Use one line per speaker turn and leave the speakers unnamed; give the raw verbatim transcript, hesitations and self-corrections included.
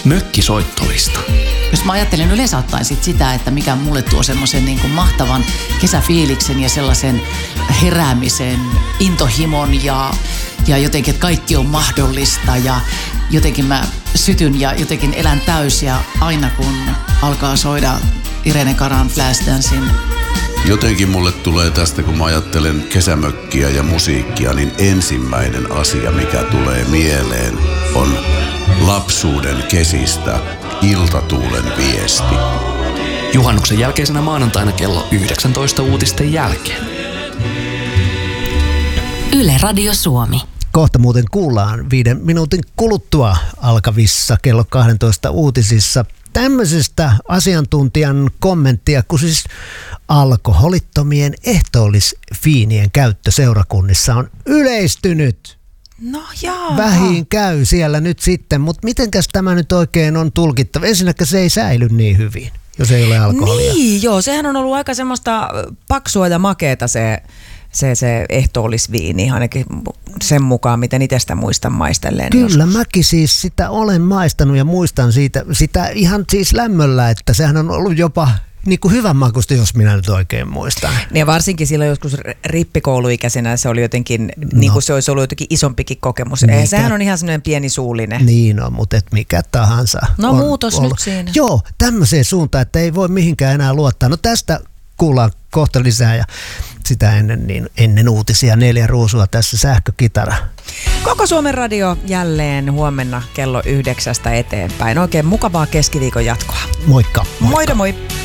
mökkisoittolista.
Jos mä ajattelen yleensä ottaen sit sitä, että mikä mulle tuo semmoisen niin kuin mahtavan kesäfiiliksen ja sellaisen heräämisen, intohimon ja, ja jotenkin, että kaikki on mahdollista ja jotenkin mä sytyn ja jotenkin elän täysiä aina kun alkaa soida Irene Caran Flashdance.
Jotenkin mulle tulee tästä, kun mä ajattelen kesämökkiä ja musiikkia, niin ensimmäinen asia, mikä tulee mieleen, on lapsuuden kesistä iltatuulen viesti.
Juhannuksen jälkeisenä maanantaina kello yhdeksäntoista uutisten jälkeen.
Yle Radio Suomi.
Kohta muuten kuullaan viiden minuutin kuluttua alkavissa kello kaksitoista uutisissa tämmöisestä asiantuntijan kommenttia, kun siis alkoholittomien ehtoollisviinien käyttö seurakunnissa on yleistynyt.
No jaa.
Vähiin käy siellä nyt sitten, mutta mitenkäs tämä nyt oikein on tulkittava? Ensinnäkin se ei säily niin hyvin, jos ei ole alkoholia.
Niin, joo, sehän on ollut aika semmoista paksua ja makeata se, se, se ehtoollisviini, ainakin sen mukaan, miten itse sitä muistan maistelleen.
Kyllä, joskus. Mäkin siis sitä olen maistanut ja muistan siitä, sitä ihan siis lämmöllä, että sehän on ollut jopa niin kuin hyvän makusta, jos minä nyt oikein muistan.
Ja varsinkin silloin joskus rippikouluikäisenä se oli jotenkin, no. niin kuin se olisi ollut jotenkin isompikin kokemus. Mikä? Sehän on ihan semmoinen pieni suullinen.
Niin on, mutta et mikä tahansa.
No
on
muutos
ollut.
nyt siinä.
Joo, tämmöiseen suuntaan, että ei voi mihinkään enää luottaa. No tästä kuullaan kohta lisää ja sitä ennen, niin ennen uutisia neljä ruusua tässä sähkökitara.
Koko Suomen radio jälleen huomenna kello yhdeksästä eteenpäin. Oikein mukavaa keskiviikon jatkoa.
Moikka. Moikka.
Moida moi.